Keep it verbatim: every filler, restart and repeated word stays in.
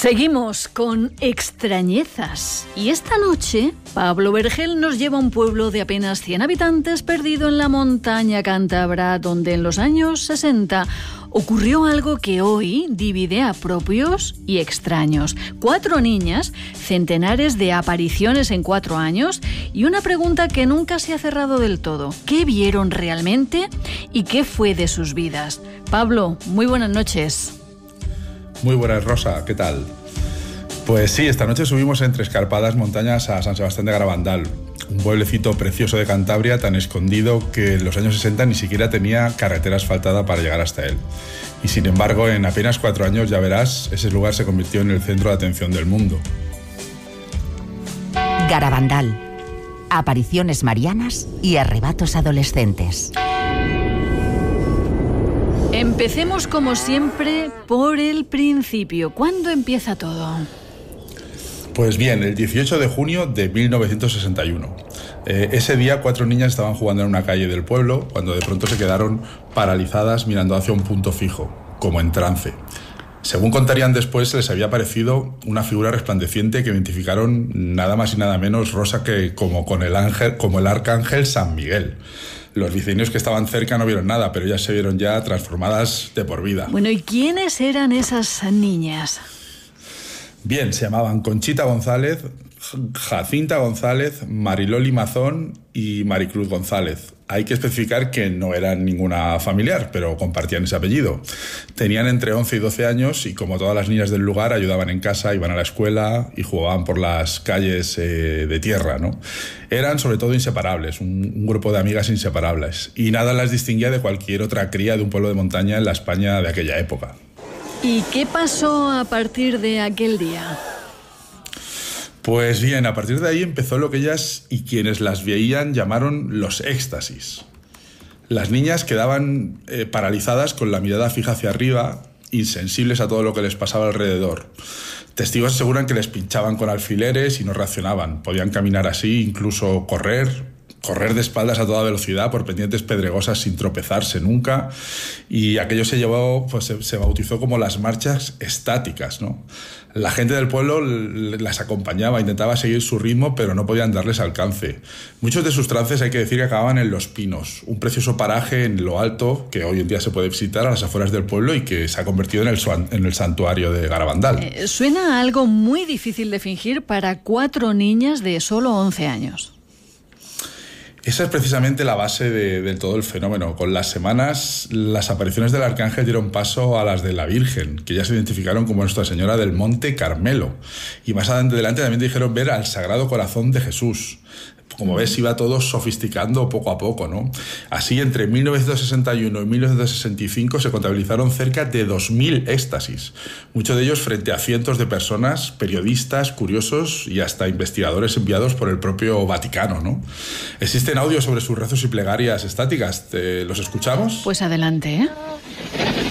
Seguimos con extrañezas. Y esta noche, Pablo Vergel nos lleva a un pueblo de apenas cien habitantes perdido en la montaña cántabra, donde en los años sesenta ocurrió algo que hoy divide a propios y extraños. Cuatro niñas, centenares de apariciones en cuatro años y una pregunta que nunca se ha cerrado del todo. ¿Qué vieron realmente y qué fue de sus vidas? Pablo, muy buenas noches. Muy buenas, Rosa, ¿qué tal? Pues sí, esta noche subimos entre escarpadas montañas a San Sebastián de Garabandal, un pueblecito precioso de Cantabria tan escondido que en los años sesenta ni siquiera tenía carretera asfaltada para llegar hasta él. Y sin embargo, en apenas cuatro años, ya verás, ese lugar se convirtió en el centro de atención del mundo. Garabandal. Apariciones marianas y arrebatos adolescentes. Empecemos como siempre por el principio. ¿Cuándo empieza todo? Pues bien, el dieciocho de junio de mil novecientos sesenta y uno. Eh, ese día cuatro niñas estaban jugando en una calle del pueblo cuando de pronto se quedaron paralizadas mirando hacia un punto fijo, como en trance. Según contarían después, se les había aparecido una figura resplandeciente que identificaron nada más y nada menos, Rosa, que como, con el ángel, como el arcángel San Miguel. Los vecinos que estaban cerca no vieron nada, pero ellas se vieron ya transformadas de por vida. Bueno, ¿y quiénes eran esas niñas? Bien, se llamaban Conchita González, Jacinta González, Mariloli Mazón y Maricruz González. Hay que especificar que no eran ninguna familiar, pero compartían ese apellido. Tenían entre once y doce años y, como todas las niñas del lugar, ayudaban en casa, iban a la escuela y jugaban por las calles eh, de tierra, ¿no? Eran sobre todo inseparables, un, un grupo de amigas inseparables. Y nada las distinguía de cualquier otra cría de un pueblo de montaña en la España de aquella época. ¿Y qué pasó a partir de aquel día? Pues bien, a partir de ahí empezó lo que ellas y quienes las veían llamaron los éxtasis. Las niñas quedaban eh, paralizadas con la mirada fija hacia arriba, insensibles a todo lo que les pasaba alrededor. Testigos aseguran que les pinchaban con alfileres y no reaccionaban. Podían caminar así, incluso correr, correr de espaldas a toda velocidad por pendientes pedregosas sin tropezarse nunca. Y aquello se llevó, pues se, se bautizó como las marchas estáticas, ¿no? La gente del pueblo las acompañaba, intentaba seguir su ritmo, pero no podían darles alcance. Muchos de sus trances, hay que decir, que acababan en Los Pinos, un precioso paraje en lo alto que hoy en día se puede visitar a las afueras del pueblo y que se ha convertido en el, en el santuario de Garabandal. Eh, suena a algo muy difícil de fingir para cuatro niñas de solo once años. Esa es precisamente la base de, de todo el fenómeno. Con las semanas, las apariciones del Arcángel dieron paso a las de la Virgen, que ya se identificaron como Nuestra Señora del Monte Carmelo. Y más adelante también dijeron ver al Sagrado Corazón de Jesús. Como ves, iba todo sofisticando poco a poco, ¿no? Así, entre mil novecientos sesenta y uno y mil novecientos sesenta y cinco se contabilizaron cerca de dos mil éxtasis. Muchos de ellos frente a cientos de personas, periodistas, curiosos y hasta investigadores enviados por el propio Vaticano, ¿no? Existen audios sobre sus rezos y plegarias estáticas. ¿Te los escuchamos? Pues adelante, ¿eh?